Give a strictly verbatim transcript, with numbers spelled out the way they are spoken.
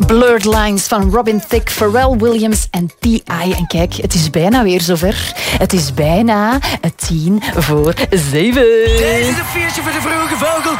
Blurred Lines van Robin Thicke, Pharrell Williams en T I En kijk, het is bijna weer zover. Het is bijna tien voor zeven. Dit is een feestje voor de vroege vogel.